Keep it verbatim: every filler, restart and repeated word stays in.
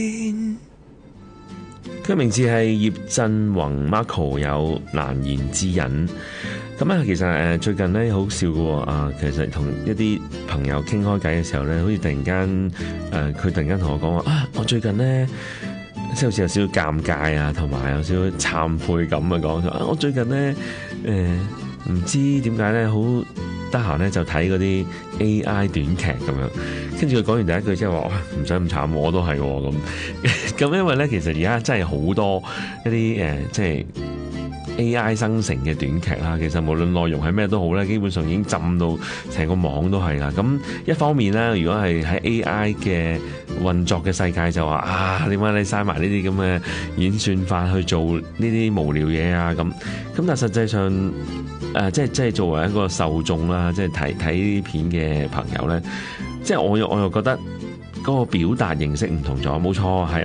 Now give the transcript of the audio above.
佢名字係葉振宏 Marco， 有難言之隱。咁啊，其實誒最近咧好笑嘅喎啊，其實同一啲朋友傾開偈嘅時候咧，好似突然間誒，佢、呃、突然間同我講話啊，我最近咧即係好似有少少尷尬啊，同埋有少少慚愧咁啊，講啊，我最近咧誒唔知點解咧好得閒咧就睇嗰啲 A I 短劇咁樣，跟住佢講完第一句之後話唔使咁慘，我都係咁咁，因為咧其實而家真係好多一啲誒、呃、即係 A I 生成嘅短劇啦，其實無論內容係咩都好咧，基本上已經浸到成個網都係啦。咁一方面咧，如果係喺 A I 嘅運作嘅世界就話啊，點解你嘥埋呢啲咁嘅演算法去做呢啲無聊嘢啊？咁咁但係實際上誒、呃，即係即係作為一個受眾啦，即係睇睇片嘅朋友咧，即係我又我又覺得嗰個表達形式唔同咗，冇錯係